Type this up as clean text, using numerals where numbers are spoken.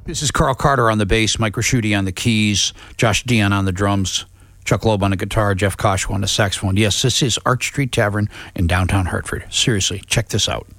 This is Carl Carter on the bass, Mike Raschuti on the keys, Josh Dion on the drums, Chuck Loeb on the guitar, Jeff Kosh on the saxophone. Yes, this is Arch Street Tavern in downtown Hartford. Seriously, check this out.